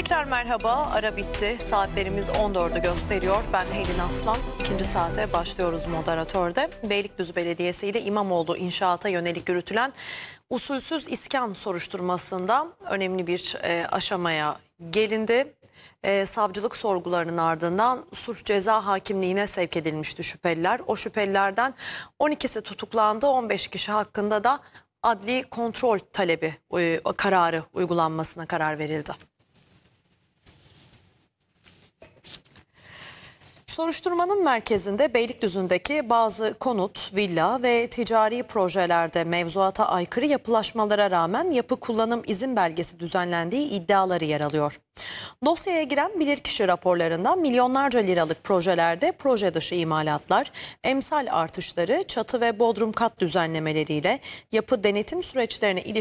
Tekrar merhaba, ara bitti. Saatlerimiz 14'ü gösteriyor. Ben Helin Aslan. İkinci saate başlıyoruz moderatörde. Beylikdüzü Belediyesi ile İmamoğlu inşaata yönelik yürütülen usulsüz iskan soruşturmasında önemli bir aşamaya gelindi. Savcılık sorgularının ardından suç ceza hakimliğine sevk edilmişti şüpheliler. O şüphelilerden 12'si tutuklandı, 15 kişi hakkında da adli kontrol talebi kararı uygulanmasına karar verildi. Soruşturmanın merkezinde Beylikdüzü'ndeki bazı konut, villa ve ticari projelerde mevzuata aykırı yapılaşmalara rağmen yapı kullanım izin belgesi düzenlendiği iddiaları yer alıyor. Dosyaya giren bilirkişi raporlarında milyonlarca liralık projelerde proje dışı imalatlar, emsal artışları, çatı ve bodrum kat düzenlemeleriyle yapı denetim süreçlerine ilişkin